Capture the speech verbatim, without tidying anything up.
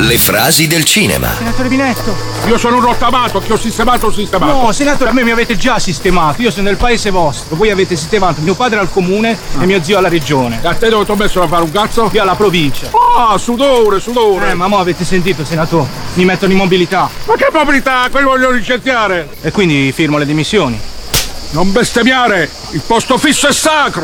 Le frasi del cinema. Senatore Binetto. Io sono un rottamato, che ho sistemato ho sistemato. No, senatore, a me mi avete già sistemato. Io sono nel paese vostro. Voi avete sistemato mio padre al comune ah. e mio zio alla regione. E a te dove ti ho messo a fare un cazzo? Io alla provincia. Ah, oh, sudore, sudore. Eh, ma mo avete sentito, senatore? Mi mettono in mobilità. Ma che mobilità? Quelli vogliono licenziare. E quindi firmo le dimissioni. Non bestemmiare! Il posto fisso è sacro!